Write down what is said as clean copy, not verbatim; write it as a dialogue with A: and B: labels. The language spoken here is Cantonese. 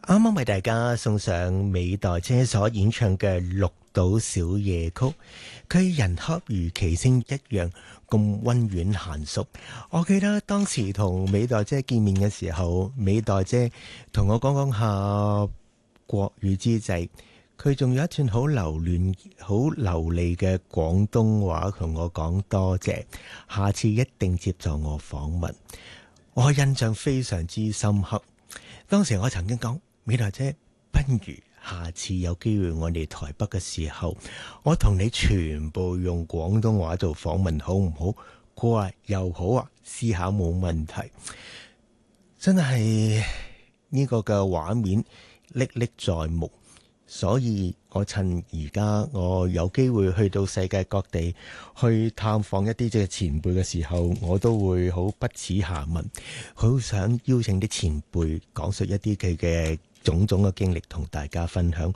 A: 啱啱為大家送上美黛姐所演唱嘅《綠島小夜曲》，佢人恰如其聲一樣咁溫婉嫻熟。我記得當時同美黛姐見面嘅時候，美黛姐同我講下國語之際，佢仲有一段好留戀、好流利嘅廣東話同我講多謝，下次一定接受我訪問。我印象非常之深刻。當時我曾經講，美黛姐，不如下次有機會我哋台北嘅時候，我同你全部用廣東話做訪問好唔好？佢話又好啊，思考冇問題。真係呢個嘅畫面歷歷在目，所以我趁而家我有機會去到世界各地去探訪一啲即係前輩嘅時候，我都會好不恥下問，好想邀請啲前輩講述一啲佢嘅種種嘅經歷同大家分享。